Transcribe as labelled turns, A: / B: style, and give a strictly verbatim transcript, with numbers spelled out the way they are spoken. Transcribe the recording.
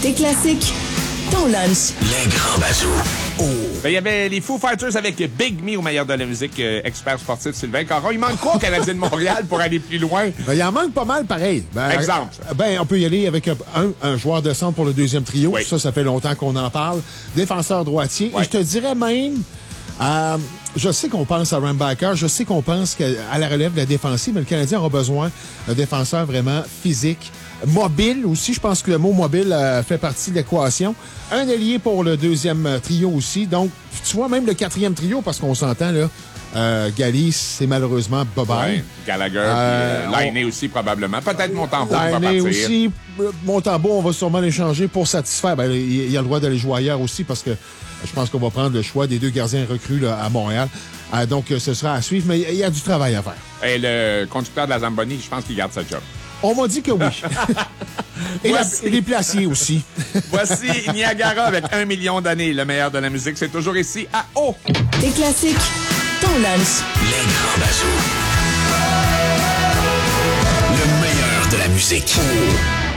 A: Tes classiques, ton lunch.
B: Les grands bazous. Oh.
C: Ben, il y avait les Foo Fighters avec Big Me au meilleur de la musique, euh, expert sportif Sylvain Caron. Il manque quoi au Canadien de Montréal pour aller plus loin?
D: Ben, il en manque pas mal, pareil. Ben,
C: Exemple.
D: Ben, on peut y aller avec un, un joueur de centre pour le deuxième trio.
C: Oui.
D: Ça, ça fait longtemps qu'on en parle. Défenseur droitier.
C: Oui.
D: Et je te dirais même... Euh, je sais qu'on pense à Rambacker, je sais qu'on pense qu'à à la relève de la défensive, mais le Canadien aura besoin d'un défenseur vraiment physique, mobile aussi. Je pense que le mot mobile euh, fait partie de l'équation. Un allié pour le deuxième euh, trio aussi. Donc, tu vois, même le quatrième trio, parce qu'on s'entend, là, euh, Galis, c'est malheureusement bye-bye.
C: Ouais, Gallagher,
D: Euh,
C: puis euh, Lainé aussi probablement. Peut-être Montembeault qui va
D: Lainé
C: partir.
D: aussi. euh, Montembeault, on va sûrement l'échanger pour satisfaire. Ben, il, il a le droit d'aller jouer ailleurs aussi parce que je pense qu'on va prendre le choix des deux gardiens recrues là, à Montréal. Euh, donc, euh, ce sera à suivre, mais il y a du travail à faire.
C: Et le conducteur de la Zamboni, je pense qu'il garde sa job.
D: On m'a dit que oui. et, la, et les placiers aussi.
C: Voici Niagara avec un million d'années. Le meilleur de la musique, c'est toujours ici à O.
A: Tes classiques, ton lunch.
B: Les grands bazous. Le meilleur de la musique. Oh.